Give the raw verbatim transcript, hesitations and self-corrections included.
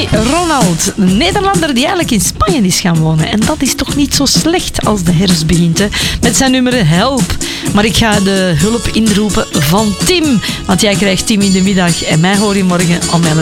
Ronald, een Nederlander die eigenlijk in Spanje is gaan wonen. En dat is toch niet zo slecht als de herfst begint, hè? Met zijn nummer Help. Maar ik ga de hulp inroepen van Tim. Want jij krijgt Tim in de middag en mij hoor je morgen om elf